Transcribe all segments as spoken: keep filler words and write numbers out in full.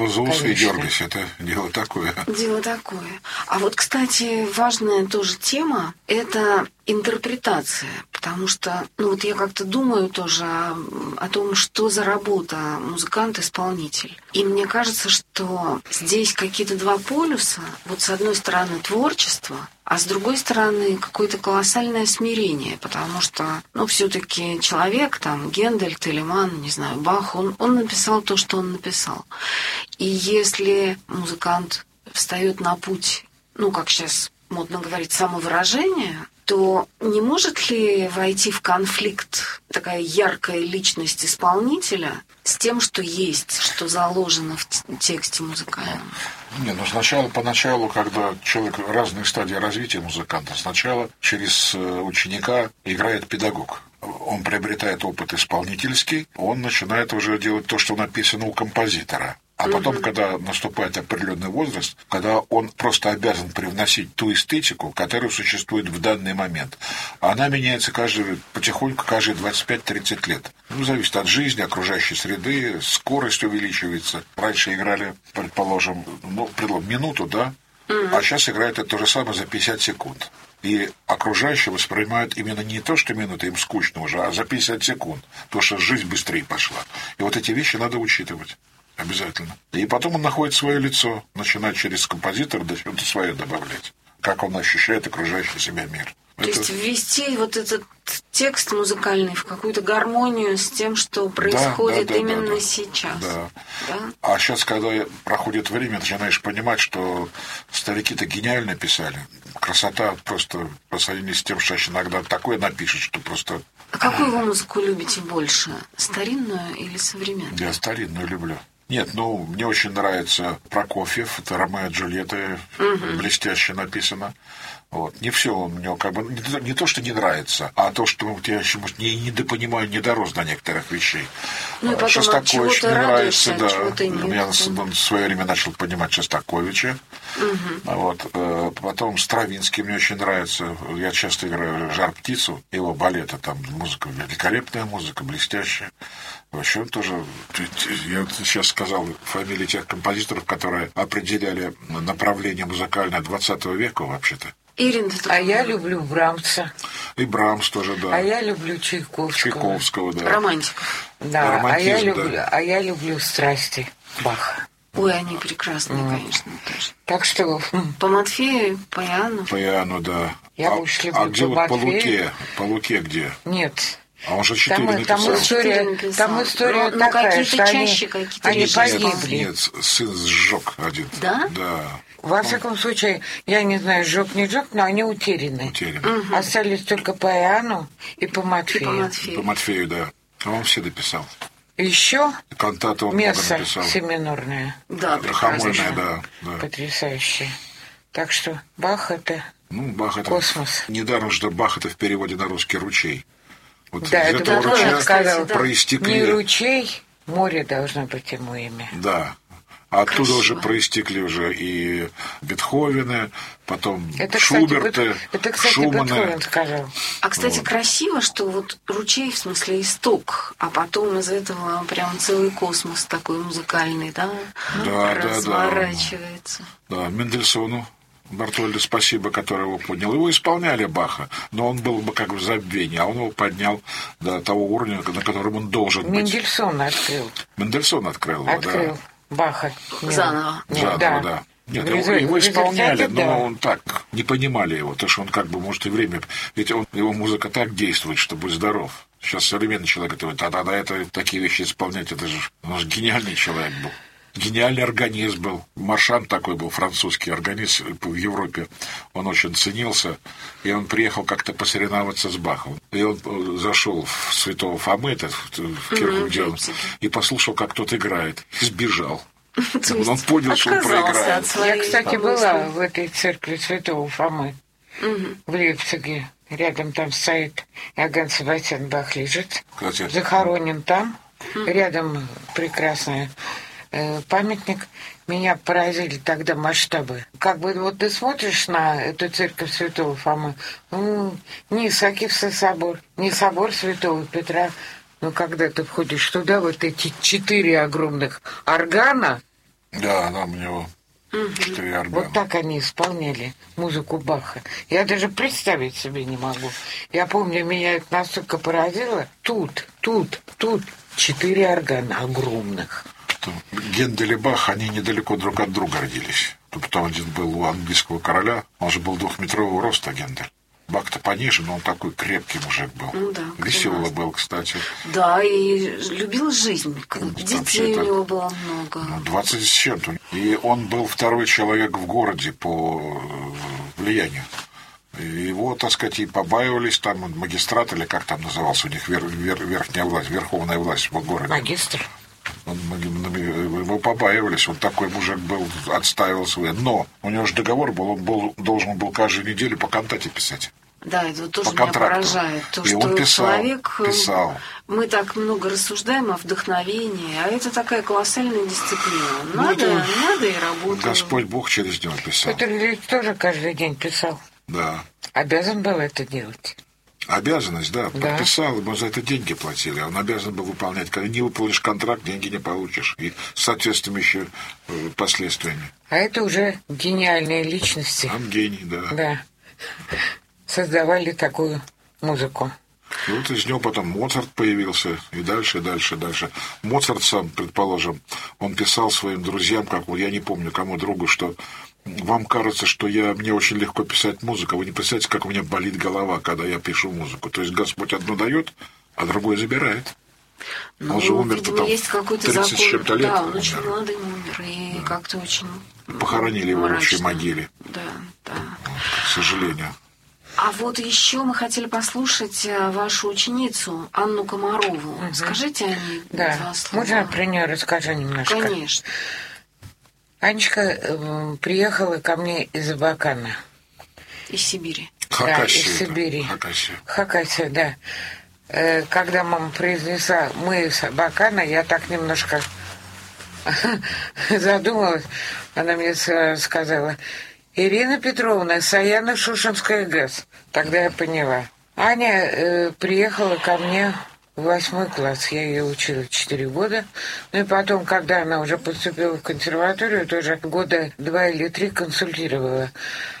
За усы дергайся, это дело такое. Дело такое. А вот, кстати, важная тоже тема – это интерпретация. Потому что, ну вот я как-то думаю тоже о, о том, что за работа музыкант-исполнитель. И мне кажется, что здесь какие-то два полюса. Вот с одной стороны творчество, а с другой стороны какое-то колоссальное смирение. Потому что, ну, все-таки человек, там, Гендель, Телеман, не знаю, Бах, он, он написал то, что он написал. И если музыкант встает на путь, ну, как сейчас модно говорить, самовыражения, то не может ли войти в конфликт такая яркая личность исполнителя с тем, что есть, что заложено в тексте музыкальном? Не, ну сначала, поначалу, когда человек разные стадии развития музыканта, сначала через ученика играет педагог. Он приобретает опыт исполнительский, он начинает уже делать то, что написано у композитора. А потом, угу. когда наступает определенный возраст, когда он просто обязан привносить ту эстетику, которая существует в данный момент. Она меняется каждый, потихоньку каждые двадцать пять тридцать лет. Ну, зависит от жизни, окружающей среды, скорость увеличивается. Раньше играли, предположим, ну, минуту, да? Угу. А сейчас играют это то же самое за пятьдесят секунд. И окружающие воспринимают именно не то, что минута им скучно уже, а за пятьдесят секунд. Потому что жизнь быстрее пошла. И вот эти вещи надо учитывать. Обязательно. И потом он находит свое лицо, начинает через композитора да что-то свое добавлять. Как он ощущает окружающий себя мир. То Это... есть ввести вот этот текст музыкальный в какую-то гармонию с тем, что происходит да, да, да, именно да, да. сейчас. Да. Да? А сейчас, когда проходит время, начинаешь понимать, что старики-то гениально писали. Красота просто по сравнению с тем, что иногда такое напишет, что просто... А какую вы музыку любите больше? Старинную или современную? Я старинную люблю. Нет, ну, мне очень нравится Прокофьев, это «Ромео и Джульетта», угу. блестяще написано. Вот. Не все он мне как бы не, не то, что не нравится, а то, что я еще может, не недопонимаю, не дорос до некоторых вещей. Ну и потом Шостакович мне нравится, да. Я в свое время начал понимать Шостаковича. Угу. Вот. Потом Стравинский мне очень нравится. Я часто играю «Жар-птицу», его балеты, там музыка, великолепная музыка, блестящая. Вообще тоже, я вот сейчас сказал фамилии тех композиторов, которые определяли направление музыкальное двадцатого века вообще-то. Ирина, а я люблю Брамса. И Брамс тоже, да. А я люблю Чайковского. Чайковского, да. Романтиков. Да, а я люблю, да. а я люблю страсти Баха. Ой, они прекрасные, mm. конечно, тоже. Так что... По Матфею, по Иоанну. По Иоанну, да. Я а, больше люблю а где вот по Луке? По Луке где? Нет. А он же четыре там, написал. Там история, там история но, такая, но какие-то что чаще, они, какие-то они погибли. Нет, сын сжег один. Да? Да. Во всяком случае, я не знаю, сжег, не сжег, но они утеряны. Утеряны. Угу. Остались только по Иоанну и по Матфею. И по Матфею. По Матфею, да. А он все дописал. Еще кантату он месса много написал. семинорная. Да, Хамольная, да, да. Потрясающая. Так что Бах это ну, Бах это космос. Недаром, что Бах это в переводе на русский ручей. Вот да, из это этого ручья сказал, проистекли... Не ручей, море должно быть ему имя. Да. А оттуда Красиво. Уже проистекли уже и Бетховены, потом это, Шуберты, кстати, это, кстати, Шуманы. Бетховен сказал. А, кстати, вот. Красиво, что вот ручей, в смысле исток, а потом из этого прям целый космос такой музыкальный, да, да разворачивается. Да, да. Да, Мендельсону. Бартольди, спасибо, который его поднял. Его исполняли Баха, но он был бы как в забвении, а он его поднял до того уровня, на котором он должен быть. Мендельсон открыл. Мендельсон открыл его, открыл. Да. Баха. Заново. Нет, Заново, да. да. Нет, в его, его исполняли, но да. он так, не понимали его, потому что он как бы, может, и время... Ведь он, его музыка так действует, что будь здоров. Сейчас современный человек говорит, да-да-да, это такие вещи исполнять, это же... Он же гениальный человек был. Гениальный органист был. Маршан такой был, французский органист в Европе. Он очень ценился. И он приехал как-то посоревноваться с Бахом. И он зашел в Святого Фомы, это, в Кирху, где он, и послушал, как тот играет. И сбежал. Он понял, что он проиграет. Я, кстати, была в этой церкви Святого Фомы. В Лейпциге. Рядом там стоит Иоганн Себастьян Бах лежит. Захоронен там. Рядом прекрасная памятник. Меня поразили тогда масштабы. Как бы вот ты смотришь на эту церковь Святого Фомы, ну, не Исаакиевский собор, не собор Святого Петра, но когда ты входишь туда, вот эти четыре огромных органа, Да, там у него четыре органа. Вот так они исполняли музыку Баха. Я даже представить себе не могу. Я помню, меня это настолько поразило. Тут, тут, тут четыре органа огромных. Гендель и Бах, они недалеко друг от друга родились. Потом один был у английского короля, он же был двухметрового роста, Гендель. Бах-то пониже, но он такой крепкий мужик был. Ну, да, веселый был, кстати. Да, и любил жизнь. Детей у него было много. двадцать с чем-то. И он был второй человек в городе по влиянию. Его, так сказать, и побаивались, там магистрат, или как там назывался у них, вер, вер, верхняя власть, верховная власть в городе. Магистр. Он, его побаивались, он такой мужик был, отстаивал свои. Но у него же договор был, он был, должен был каждую неделю по кантате писать. Да, это вот тоже по меня поражает. То, и что он писал, человек... писал. Мы так много рассуждаем о вдохновении, а это такая колоссальная дисциплина. Надо, ну, надо и работать. Господь Бог через него писал. Петр Ильич тоже каждый день писал. Да. Обязан был это делать. Обязанность, да, да. подписал, ему за это деньги платили. Он обязан был выполнять. Когда не выполнишь контракт, деньги не получишь. И с соответствующими последствиями. А это уже гениальные личности. Сам гений, да. Да. Создавали такую музыку. И вот из него потом Моцарт появился, и дальше, и дальше, и дальше. Моцарт сам, предположим, он писал своим друзьям, как я не помню, кому другу, что вам кажется, что я, мне очень легко писать музыку, вы не представляете, как у меня болит голова, когда я пишу музыку. То есть Господь одно дает, а другое забирает. Ну, он же умер видимо, потом есть какой-то тридцать с чем-то лет. Да, он умер. очень молодым умер, и да. как-то очень... Похоронили его в общей могиле. Да, да. Вот, к сожалению. А вот еще мы хотели послушать вашу ученицу Анну Комарову. Угу. Скажите о ней да. два слова. Можно про нее расскажу немножко? Конечно. Анечка э, приехала ко мне из Абакана. Из Сибири. Хакасия. Да, из Сибири. Хакасия. Хакасия, да. Э, когда мама произнесла «мы из Абакана», я так немножко задумалась. Она мне сказала: «Ирина Петровна, Саяно-Шушенская ГЭС». Тогда я поняла. Аня э, приехала ко мне в восьмой класс. Я ее учила четыре года. Ну и потом, когда она уже поступила в консерваторию, тоже года два или три консультировала.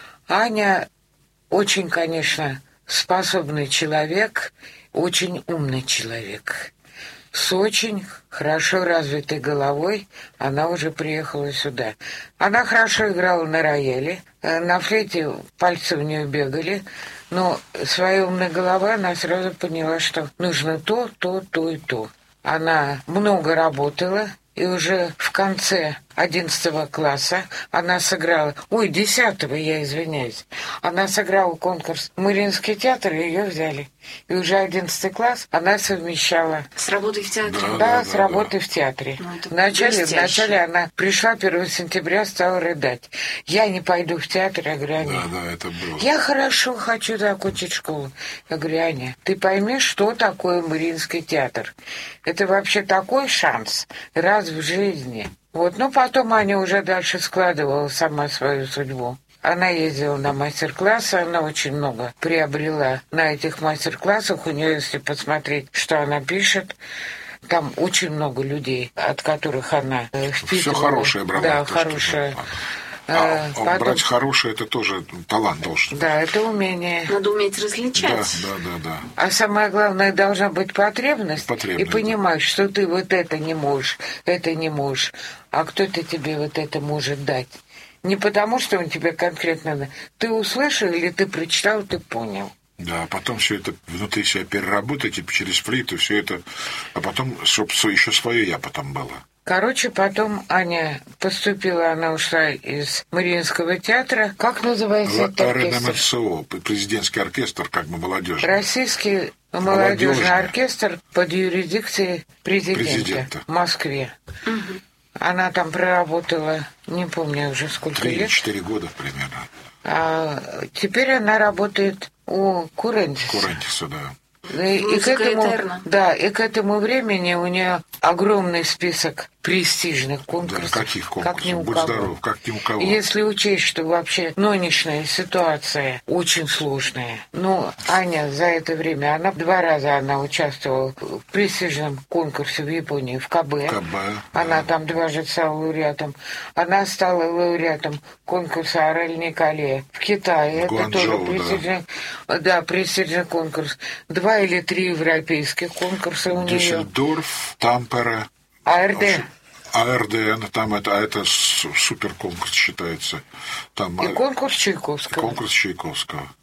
Аня очень, конечно, способный человек, очень умный человек. С очень хорошо развитой головой она уже приехала сюда. Она хорошо играла на рояле, на флейте пальцы у нее бегали, но своей умной головой она сразу поняла, что нужно то, то, то и то. Она много работала, и уже в конце одиннадцатого класса она сыграла, ой, десятого, я извиняюсь, она сыграла конкурс в Мариинский театр, и ее взяли. И уже одиннадцатый класс она совмещала. С работой в театре? Да, да, с да, работой да. в театре. Ну, вначале, вначале она пришла первого сентября, стала рыдать. Я не пойду в театр, я говорю, Аня. Да, да, это было. Я хорошо хочу закончить школу. Я говорю, Аня, ты поймешь, что такое Мариинский театр. Это вообще такой шанс раз в жизни. Вот, ну потом Аня уже дальше складывала сама свою судьбу. Она ездила на мастер-классы, она очень много приобрела на этих мастер-классах. У нее, если посмотреть, что она пишет, там очень много людей, от которых она впитывала. Все хорошее брала. Да, то, хорошее. Что... А, а потом... брать хорошее, это тоже талант должен быть. Да, это умение. Надо уметь различать. Да, да, да, да. А самое главное, должна быть потребность. Потребность, и понимать, да. что ты вот это не можешь, это не можешь. А кто-то тебе вот это может дать. Не потому, что он тебе конкретно... Ты услышал или ты прочитал, ты понял. Да, а потом все это внутри себя переработать, и через флейту все это... А потом, чтобы еще свое я потом было. Короче, потом Аня поступила, она ушла из Мариинского театра. Как называется этот оркестр? эр эн эм эс о, президентский оркестр, как бы молодежный. Российский молодежный, молодежный оркестр под юрисдикцией президента, президента. В Москве. Угу. Она там проработала, не помню уже сколько лет. три-четыре года примерно. А теперь она работает у Курентиса. Курентиса, да. И, и к этому, да, и к этому времени у нее огромный список престижных конкурсов. Да, каких конкурсов? Как ни у Будь кого. здоров, как ни у кого. Если учесть, что вообще нынешняя ситуация очень сложная. Ну, Аня за это время, она два раза она участвовала в престижном конкурсе в Японии, в КБ. КБ. Она да. там дважды стала лауреатом. Она стала лауреатом конкурса «Орель Николе» в Китае. В это Гуанчжоу, тоже престижный, да. да, престижный конкурс. Два или три европейских конкурса у нее. Дюссельдорф, Тампере. АРД. АРД, там это, а это супер конкурс считается. Там, и конкурс Чайковского. Конкурс Чайковского.